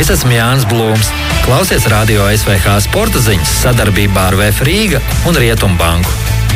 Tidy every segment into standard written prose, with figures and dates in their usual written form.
Es esmu Jānis Blūms. Klausies Radio SVH sporta ziņas sadarbībā ar VF Rīga un Rietumbanku.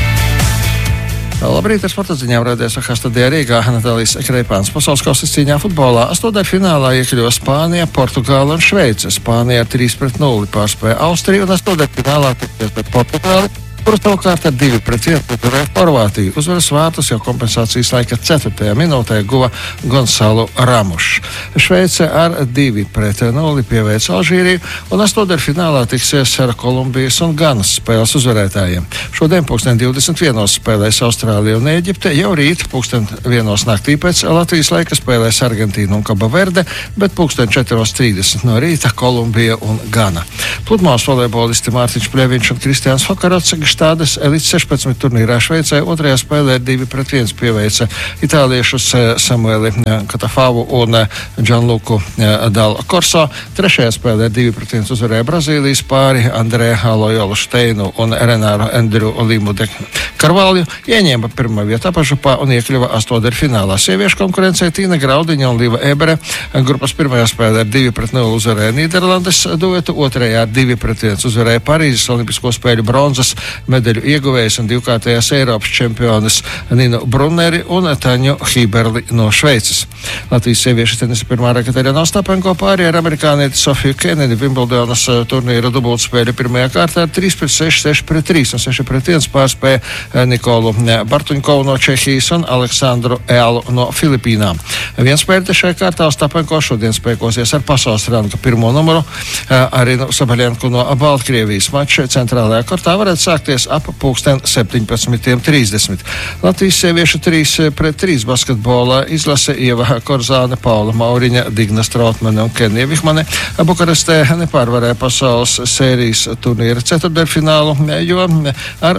Labrīt, ar sporta ziņām rādījās SVH studijā Rīgā Natālijas Kreipāns. Pasaules kausa cīņā futbolā astoņdaļfinālā iekļuva Spānija, Portugāla un Šveice. Spānija ar 3-0 pārspēja Austriju un astoņdaļfinālā tiksies pret Portugāli, kura savukārt ar 2-1 uzvarēja Horvātiju. Uzvaras vārtus jau kompensācijas laika 4. minūtē guva Gonzalo Ramušs. Šveice ar 2-0 pieveica Alžīriju un astoņdaļfinālā tiksies ar Kolumbijas un Ganas spēles uzvarētājiem. Šodien 2021 spēlēs Austrālija un Ēģipte, jau rīt 1:01 naktī pēc Latvijas laika spēlēs Argentīna un Kabaverde, bet 4:30 no rīta Kolumbija un Gana. Pludmales volejbolisti Mārtiņš Pļeviņš un Kristiāns Fokarots Štādes elites 16 turnīrā Šveicē otrajā spēlē 2-1 pieveica itāliešus Samueli Katafavu un Gianluku Dal Corso. Trešajā spēlē 2-1 uzvarēja Brazīlijas pāri Andrē Lojolu Šteinu un Renāru Endru Limu de Karvalju. Ieņēma pirmā vietā pašupā un iekļuva astoņdaļfinālā. Sieviešu konkurencē Tīna Graudiņa un Līva Ebere grupas pirmajā spēlē 2-0 uzvarēja Nīderlandes duetu, otrajā 2-1 uzvarēja Parīzes Olimpisko spēļu bronzas medaļu ieguvējs un divkārtējās Eiropas čempionis Ninu Brunneri un Taņu Hiberli no Šveices. Latvijas sieviešu tenisa pirmā Katerina Ostapenko pāri ar amerikānieti Sofiju Kenedi Vimbeldonas turnīra dubultspēļu pirmajā kārtā ar 3-6, 6-3 un 6-1 pārspēja Nikolu Bartuņkovu no Čehijas un Aleksandru Ēlu no Filipīnām. Viens spēļu trešajā kārtā Ostapenko šodien spēkosies ar pasaules ranga pirmo numuru Arinu Sabaļenku no Baltkrievijas. Mačs centrālajā kortā varētu sākties ap 17:30. Latvijas sieviešu 3-3 basketbolā izlase Ieva Korzāne, Paula Mauriņa, Digna Strautmane un Kenija Vihmane Bukarestē nepārvarēja pasaules sērijas turnīra ceturtdaļfinālu, jo ar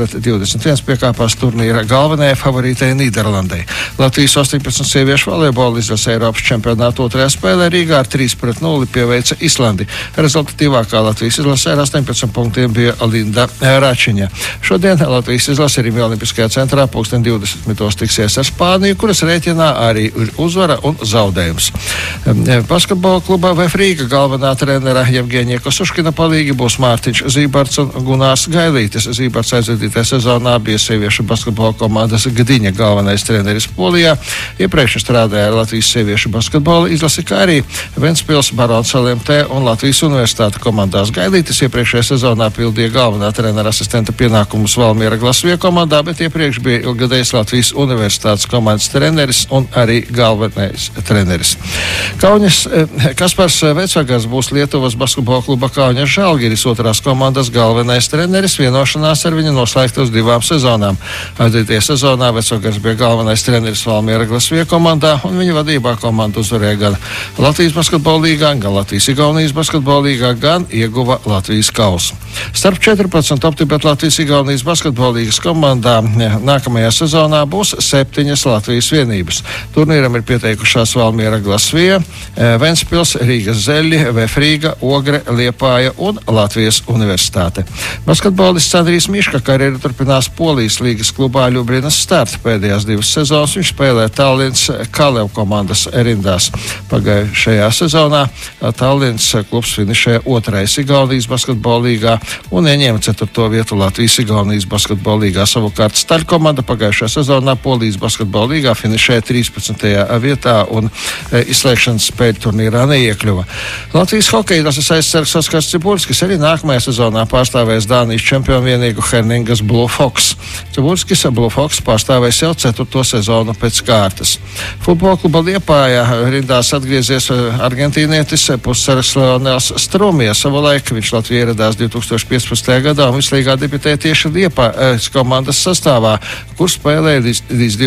10-21 piekāpās turnīra galvenajai favorītei Nīderlandei. Latvijas 18 sieviešu volejbola izlase Eiropas čempionāta otrajā spēlē Rīgā ar 3-0 pieveica Islandi. Rezultatīvākā Latvijas izlase ar 18 punktiem bija Linda Račiņa. Šodien Latvijas izlase Rīgas Olimpiskajā centrā 2020 tiksies ar Spāniju, kuras rēķinā arī ir uzvara un zaudējums. Basketbola klubā VF Rīga galvenā trenera Jevgeņija Kosuškina palīgi būs Mārtiņš Zībarts un Gunārs Gailītis. Zībarts aizvadītajā sezonā bija sieviešu basketbola komandas Gdiņa galvenais treneris Polijā. Iepriekš strādāja ar Latvijas sieviešu basketbola izlasi, kā arī Ventspils, Barons LMT un Latvijas universitāte komandās. Gailītis iepriekšējā sezonā pildīja galvenā trenera asistenta pienākumus Valmiera Glasvie komandā, bet iepriekš bija ilgadējs Latvijas universitātes komandas treneris un arī galvenais treneris. Kauņas Kaspars Vecvagars būs Lietuvas basketbola kluba Kauņas Žalgiris otrās komandas galvenais treneris. Vienošanās ar viņu noslēgta uz 2 sezonām. Aizdītajā sezonā Vecvagars bija galvenais treneris Valmiera Glasvie komandā, un viņa vadībā komanda uzvarēja gan Latvijas basketbola līgā, gan Latvijas-Igaunijas basketbola līgā, gan ieguva Latvijas kausu. Starp 14 optibet Latvijas-Igaunijas basketbola līgas komandā nākamajā sezonā būs 7 Latvijas vienības. Turnīram ir pieteikušās Valmiera Glasvie, Ventspils, Rīgas Zeļi, VF Rīga, Ogre, Liepāja un Latvijas universitāte. Basketbolists Andrijs Miška karjeru turpinās Polijas līgas klubā Ļubrinas Start. Pēdējās 2 sezonas viņš spēlē Tallinas Kalev komandas rindās. Pagājušajā sezonā Tallinas klubs finišēja 2. Igaunijas basketbola līgā un ieņēma 4. vietu Latvijas-Igaunijas basketbola līgā. Savukārt Staļ komanda pagājušajā sezonā Polijas basketbola līgā finišēja 13. vietā un izslēgšanas spēļu turnīrā neiekļuva. Latvijas hokeja izlases aizsargs Oskars Cibulskis arī nākamajā sezonā pārstāvēs Dānijas čempionu vienīgu Herningas Blue Fox. Cibulskis Blue Fox pārstāvēs jau 4. sezonu pēc kārtas. Futbola kluba Liepājā rindās atgriezies argentīnietis pussargs Leonels Strumija. Savulaik viņš Latvijā ieradās 2015. gadā un vislīgā debitēja tieši Liepājas komandas sastāvā, kur spēlēja līdz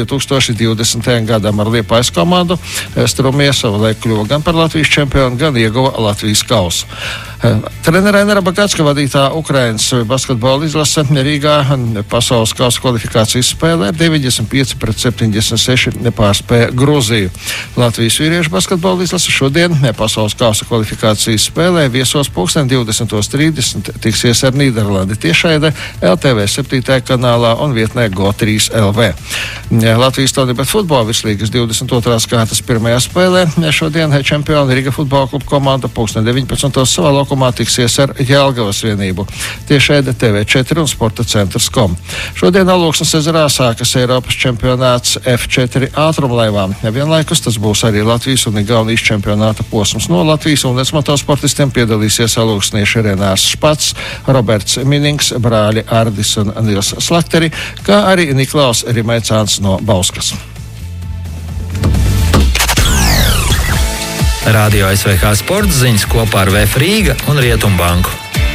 2020. gadam ar Liepājas komandu. Strumija savulaik kļuva gan par Latvijas čempionu, gan ieguva Latvijas kausu. Trenerē Nera Bagacka vadītā Ukrainas basketbola izlase Rīgā pasaules kausa kvalifikācijas spēlē 95-76 nepārspēja Gruziju. Latvijas vīriešu basketbola izlase šodien pasaules kausa kvalifikācijas spēlē viesos 20:30 tiksies ar Nīderlandi tiešraidē LTV 7. kanālā un vietnē Go3 LV. Latvijas Taunibet futbola virslīgas 22. kārtas pirmajā spēlē šodien čempioni Riga futbola kluba komanda 19. savā laukumā tiksies ar Jelgavas vienību. Tiešraidē TV4 un Sporta centrs.com. Šodien Alūksnes ezerā sākas Eiropas čempionāts F4 ātrumlaivām. Vienlaikus tas būs arī Latvijas un Igaunijas čempionāta posms. No Latvijas un motosportistiem piedalīsies alūksnieši Renārs Špats, Roberts Minings, brāļi Ardis un Nils Slakteri, kā arī Niklaus Rimeicāns no Bauskas. Radio SVH sporta ziņas kopā ar VF Rīga un Rietumbanku.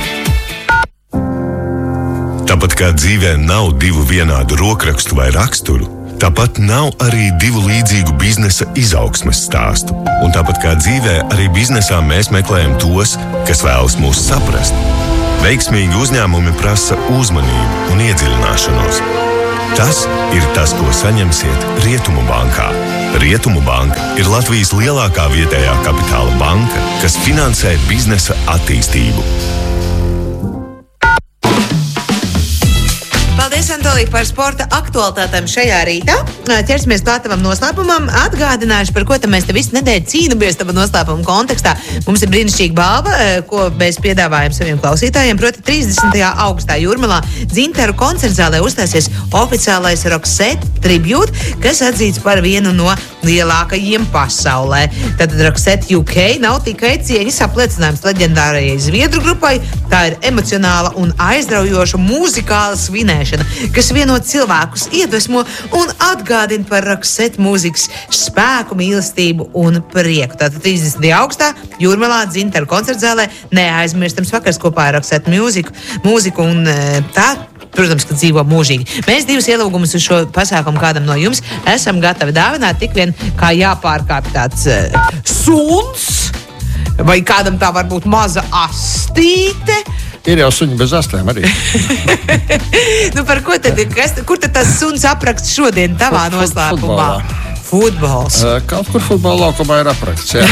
Tāpat kā dzīvē nav divu vienādu rokrakstu vai raksturu, tāpat nav arī divu līdzīgu biznesa izaugsmes stāstu. Un tāpat kā dzīvē, arī biznesā mēs meklējam tos, kas vēlas mūs saprast. Veiksmīgi uzņēmumi prasa uzmanību un iedziļināšanos. Tas ir tas, ko saņemsiet Rietumu bankā. Rietumu banka ir Latvijas lielākā vietējā kapitāla banka, kas finansē biznesa attīstību. Paldies, Antolī, par sporta aktualitātēm šajā rītā. Ķersimies klāt tavam noslēpumam. Atgādināšu, par ko mēs te visu nedēļu cīnāmies tava noslēpuma kontekstā. Mums ir brīnišķīga balva, ko mēs piedāvājam saviem klausītājiem. Proti 30. augustā Jūrmalā Dzintaru koncertzālē uzstāsies oficiālais Roxette tribute, kas atzīts par vienu no lielākajiem pasaulē. Tātad Roxette UK nav tikai cieņas apliecinājums leģendārajai zviedru grupai, tā ir emocionāla un aizraujoša mūzikāla svinēšana, kas vieno cilvēkus iedvesmo un atgādina par Roxette mūzikas spēku, mīlestību un prieku. Tātad 30. augustā Jūrmalā Dzintaru koncertzālē neaizmirstams vakars kopā ar Roxette mūziku un tā, protams, ka dzīvo mūžīgi. Mēs divus ielūgumus uz šo pasākumu kādam no jums esam gatavi dāvināt, tik vien kā jāpārkāp tāds suns, vai kādam tā var būt maza astīte. Ir jau suņi bez astēm arī. Par ko tad? Kur tad tas suns apraksts šodien tavā noslēpumā? Futbols. Kaut kur futbola laukumā ir apraksts, jā.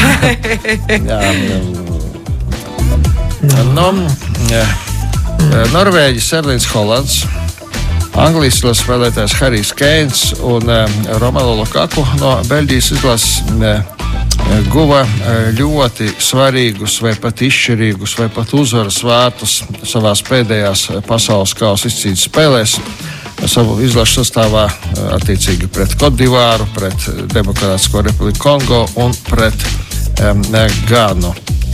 Norvēģis Erlings Holands, Anglijas izlases spēlētājs Harijs Keins un Romelu Lukaku no Beļģijas izlases guva ļoti svarīgus vai pat izšķirīgus vai pat uzvaras vārtus savās pēdējās pasaules kausa izcīņas spēlēs. Savu izlašu sastāvā attiecīgi pret Kodivāru, pret Demokrātisko Republiku Kongo un pret Ganu.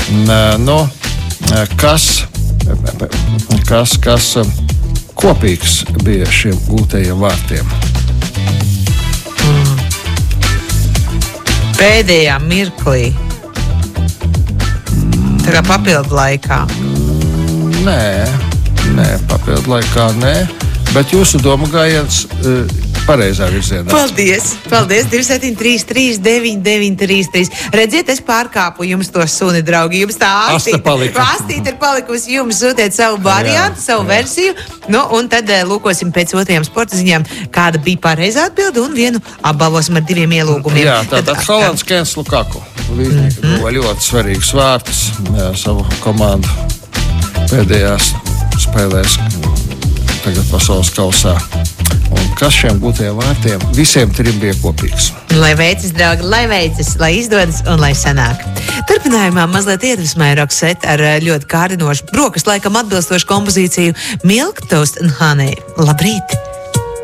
Kas kopīgs bija šiem gūtajiem vārtiem? Pēdējā mirklī. Tā kā papildu laikā. Nē, papildu laikā nē. Bet jūsu domu gājiens pareizā virzienā. Paldies! 273-39-933. Redziet, es pārkāpu jums to suni, draugi. Jums tā astīte ir palikusi. Jums sūtiet savu variantu, savu versiju. Un tad lūkosim pēc otrajām sporta ziņām, kāda bija pareizā atbilde un vienu apbalvosim ar diviem ielūgumiem. Jā, tātad Holands, Keins, Lukaku. Viņi guva ļoti svarīgus vārtus savu komandu pēdējās spēlēs tagad pasaules kausā. Un kas šiem gūtajiem vārtiem visiem trim bija kopīgs? Lai veicas, draugi, lai veicas, lai izdodas un lai sanāk. Turpinājumā mazliet iedvesmēja Roxette ar ļoti kārdinošu brokastu laikam atbilstošu kompozīciju Milk Toast and Honey. Labrīt!